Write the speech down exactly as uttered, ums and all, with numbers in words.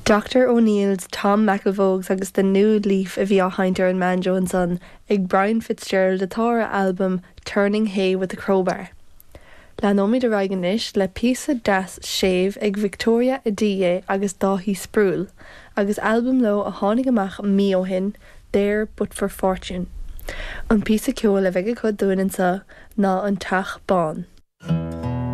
Doctor O'Neill's Tom McElvogue's agus the new leaf a bhí á haintear an Manjo and Son ag Brian Fitzgerald atára album Turning Hay with a Crowbar. Le nóid a raigenis le píosa das séimh ag Victoria Adie agus Dáithí Sprúil, agus album lo a tháinig amach mí ó hin, There But For Fortune. An píosa ceol a bheith go dúin sa ná an Teach Bán.